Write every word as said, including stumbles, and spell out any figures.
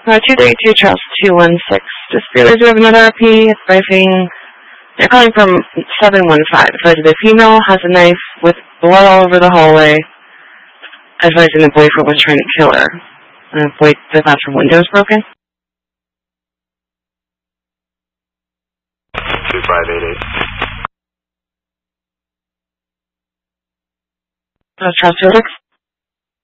Uh, two three two Charles two one six. Disputers, we have another R P advising. They're calling from seven one five. Advising the female has a knife with blood all over the hallway. Advising the boyfriend was trying to kill her. Uh, boy, the bathroom window's broken. two five eight eight. Uh, Charles two six.